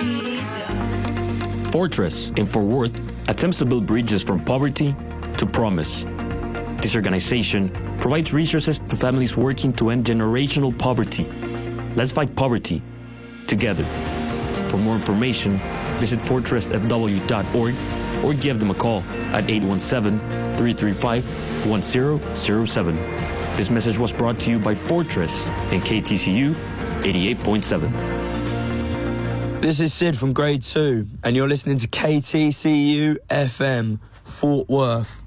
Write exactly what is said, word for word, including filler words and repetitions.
Fortress in Fort Worth attempts to build bridges from poverty to promise. This organization provides resources to families working to end generational poverty. Let's fight poverty together. For more information, visit fortress f w dot org or give them a call at eight one seven, three three five, one zero zero seven. This message was brought to you by Fortress and K T C U eighty-eight point seven. This is Sid from grade two, and you're listening to K T C U F M, Fort Worth.